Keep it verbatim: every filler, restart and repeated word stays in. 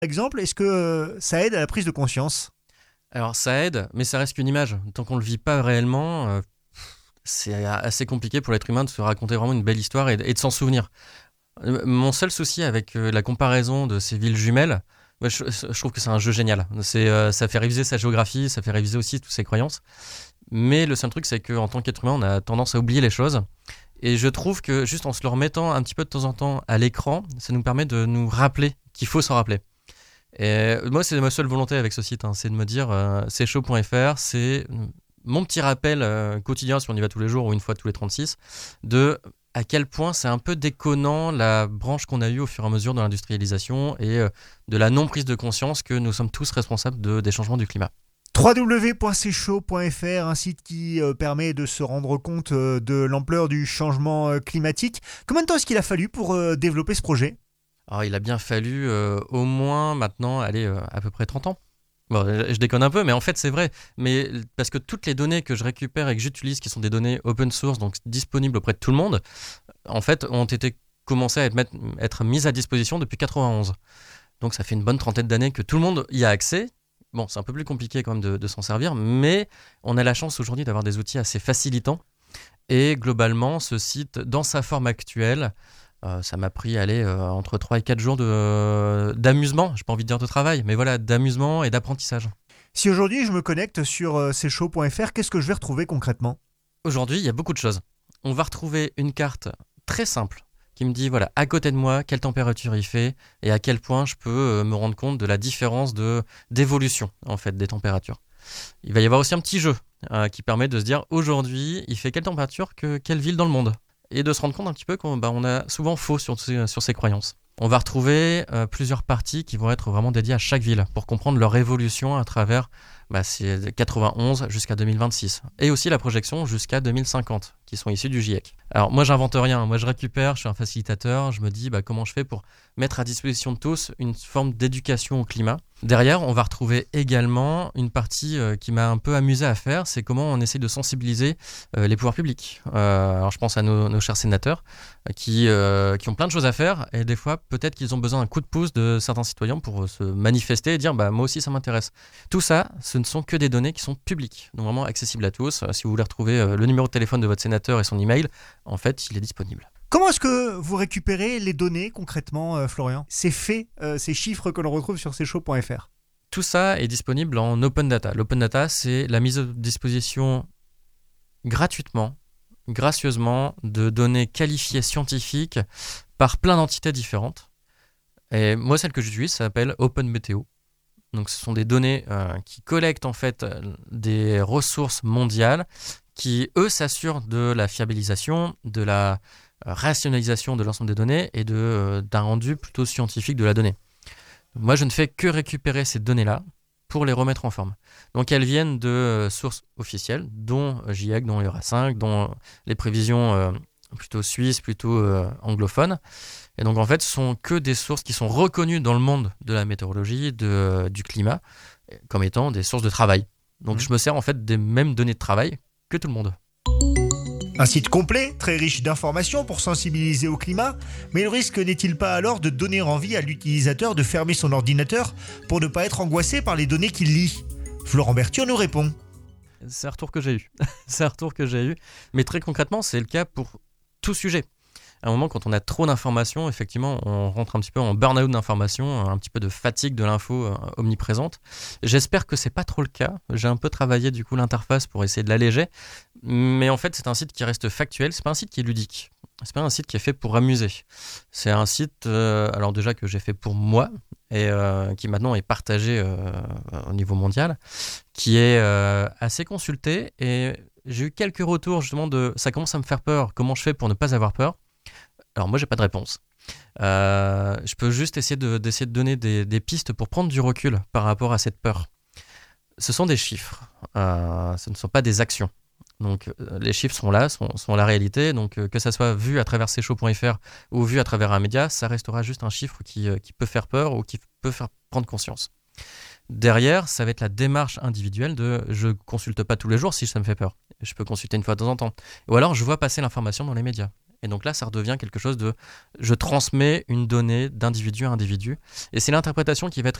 Exemple, est-ce que euh, ça aide à la prise de conscience? Alors ça aide, mais ça reste qu'une image. Tant qu'on ne le vit pas réellement, euh, c'est assez compliqué pour l'être humain de se raconter vraiment une belle histoire et, et de s'en souvenir. Euh, Mon seul souci avec euh, la comparaison de ces villes jumelles, moi, je, je trouve que c'est un jeu génial. C'est, euh, ça fait réviser sa géographie, ça fait réviser aussi toutes ses croyances. Mais le seul truc, c'est qu'en tant qu'être humain, on a tendance à oublier les choses. Et je trouve que juste en se le remettant un petit peu de temps en temps à l'écran, ça nous permet de nous rappeler qu'il faut s'en rappeler. Et moi, c'est ma seule volonté avec ce site, hein, c'est de me dire, euh, c'est chaud point f r, c'est mon petit rappel euh, quotidien, si on y va tous les jours ou une fois tous les trente-six, de à quel point c'est un peu déconnant la branche qu'on a eue au fur et à mesure de l'industrialisation et euh, de la non-prise de conscience que nous sommes tous responsables de, des changements du climat. w w w point c chaud point f r, un site qui euh, permet de se rendre compte euh, de l'ampleur du changement euh, climatique. Combien de temps est-ce qu'il a fallu pour euh, développer ce projet? Alors, il a bien fallu euh, au moins maintenant, allez, euh, à peu près trente ans. Bon, je, je déconne un peu, mais en fait, c'est vrai. Mais parce que toutes les données que je récupère et que j'utilise, qui sont des données open source, donc disponibles auprès de tout le monde, en fait, ont été commencées à être, mettre- être mises à disposition depuis quatre-vingt-onze. Donc, ça fait une bonne trentaine d'années que tout le monde y a accès. Bon, c'est un peu plus compliqué quand même de, de s'en servir, mais on a la chance aujourd'hui d'avoir des outils assez facilitants. Et globalement, ce site, dans sa forme actuelle, euh, ça m'a pris allez, euh, entre trois et quatre jours de, d'amusement, j'ai pas envie de dire de travail, mais voilà, d'amusement et d'apprentissage. Si aujourd'hui je me connecte sur euh, c chaud point f r, qu'est-ce que je vais retrouver concrètement? Aujourd'hui, il y a beaucoup de choses. On va retrouver une carte très simple qui me dit, voilà, à côté de moi, quelle température il fait et à quel point je peux euh, me rendre compte de la différence de, d'évolution en fait, des températures. Il va y avoir aussi un petit jeu euh, qui permet de se dire, aujourd'hui, il fait quelle température que quelle ville dans le monde, et de se rendre compte un petit peu qu'on bah, on a souvent faux sur, ces- sur ces croyances. On va retrouver euh, plusieurs parties qui vont être vraiment dédiées à chaque ville pour comprendre leur évolution à travers bah, c'est quatre-vingt-onze jusqu'à deux mille vingt-six. Et aussi la projection jusqu'à deux mille cinquante, qui sont issus du GIEC. Alors moi, j'invente rien. Moi, je récupère, je suis un facilitateur. Je me dis bah, comment je fais pour mettre à disposition de tous une forme d'éducation au climat. Derrière, on va retrouver également une partie euh, qui m'a un peu amusé à faire, c'est comment on essaie de sensibiliser euh, les pouvoirs publics. Euh, alors je pense à nos, nos chers sénateurs euh, qui, euh, qui ont plein de choses à faire et des fois peut-être qu'ils ont besoin d'un coup de pouce de certains citoyens pour se manifester et dire bah, moi aussi ça m'intéresse. Tout ça, ce ne sont que des données qui sont publiques, donc vraiment accessibles à tous. Euh, si vous voulez retrouver euh, le numéro de téléphone de votre sénateur et son email, en fait il est disponible. Comment est-ce que vous récupérez les données concrètement, euh, Florian? Ces faits, euh, ces chiffres que l'on retrouve sur c chaud point f r? Tout ça est disponible en open data. L'open data, c'est la mise à disposition gratuitement, gracieusement, de données qualifiées scientifiques par plein d'entités différentes. Et moi, celle que j'utilise, ça s'appelle Open Météo. Donc, ce sont des données euh, qui collectent en fait euh, des ressources mondiales qui, eux, s'assurent de la fiabilisation, de la euh, rationalisation de l'ensemble des données et de, euh, d'un rendu plutôt scientifique de la donnée. Moi, je ne fais que récupérer ces données-là pour les remettre en forme. Donc, elles viennent de euh, sources officielles, dont GIEC, dont Eura cinq, dont les prévisions euh, plutôt suisses, plutôt euh, anglophones. Et donc, en fait, ce sont que des sources qui sont reconnues dans le monde de la météorologie, de, euh, du climat, comme étant des sources de travail. Donc, Mmh. je me sers en fait des mêmes données de travail que tout le monde. Un site complet, très riche d'informations pour sensibiliser au climat, mais le risque n'est-il pas alors de donner envie à l'utilisateur de fermer son ordinateur pour ne pas être angoissé par les données qu'il lit? Florent Berthier nous répond. C'est un retour que j'ai eu. C'est un retour que j'ai eu. Mais très concrètement, c'est le cas pour tout sujet. À un moment, quand on a trop d'informations, effectivement, on rentre un petit peu en burn-out d'informations, un petit peu de fatigue de l'info euh, omniprésente. J'espère que c'est pas trop le cas. J'ai un peu travaillé du coup l'interface pour essayer de l'alléger, mais en fait, c'est un site qui reste factuel. C'est pas un site qui est ludique. C'est pas un site qui est fait pour amuser. C'est un site, euh, alors déjà que j'ai fait pour moi et euh, qui maintenant est partagé euh, au niveau mondial, qui est euh, assez consulté et j'ai eu quelques retours justement de ça commence à me faire peur. Comment je fais pour ne pas avoir peur? Alors moi, j'ai pas de réponse. Euh, je peux juste essayer de, d'essayer de donner des, des pistes pour prendre du recul par rapport à cette peur. Ce sont des chiffres, euh, ce ne sont pas des actions. Donc euh, les chiffres sont là, sont, sont la réalité. Donc euh, que ça soit vu à travers c chaud point f r ou vu à travers un média, ça restera juste un chiffre qui, euh, qui peut faire peur ou qui peut faire prendre conscience. Derrière, ça va être la démarche individuelle de je consulte pas tous les jours si ça me fait peur. Je peux consulter une fois de temps en temps. Ou alors je vois passer l'information dans les médias. Et donc là, ça redevient quelque chose de... Je transmets une donnée d'individu à individu. Et c'est l'interprétation qui va être